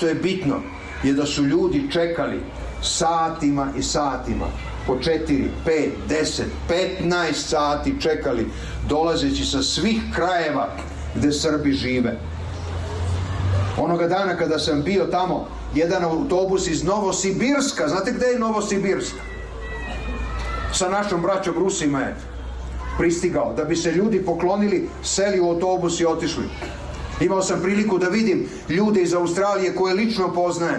što je bitno je da su ljudi čekali satima i satima, po 4, 5, 10, 15 sati čekali, dolazeći sa svih krajeva gde Srbi žive. Onoga dana kada sam bio tamo, jedan autobus iz Novosibirska, znate gde je Novosibirska? Sa našom braćom Rusima je pristigao, da bi se ljudi poklonili, seli u autobus i otišli. Imao sam priliku da vidim ljude iz Australije koje lično poznajem,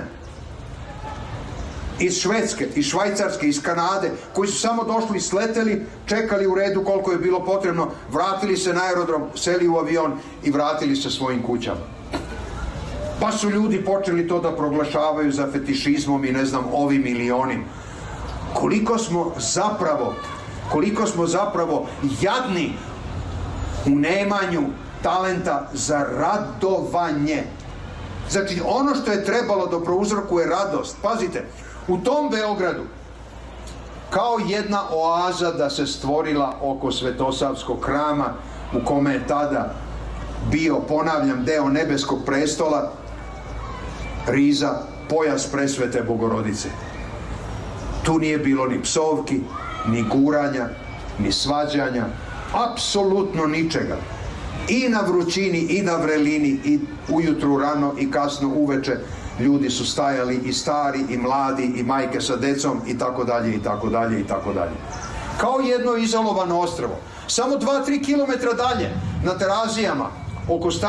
iz Švedske, iz Švajcarske, iz Kanade, koji su samo došli, sleteli, čekali u redu koliko je bilo potrebno, vratili se na aerodrom, seli u avion i vratili se svojim kućama. Pa su ljudi počeli to da proglašavaju za fetišizmom i ne znam ovim ili onim. Koliko smo zapravo jadni u nemanju talenta za radovanje. Znači, ono što je trebalo da prouzrokuje radost, pazite, u tom Beogradu, kao jedna oaza da se stvorila oko Svetosavskog hrama, u kome je tada bio, ponavljam, deo nebeskog prestola, riza, pojas presvete Bogorodice. Tu nije bilo ni psovki, ni guranja, ni svađanja, apsolutno ničega. I na vrućini, i na vrelini, i ujutru rano, i kasno uveče ljudi su stajali, i stari, i mladi, i majke sa decom, i tako dalje, i tako dalje, i tako dalje. Kao jedno izolovano ostrvo. Samo 2-3 kilometra dalje, na Terazijama, oko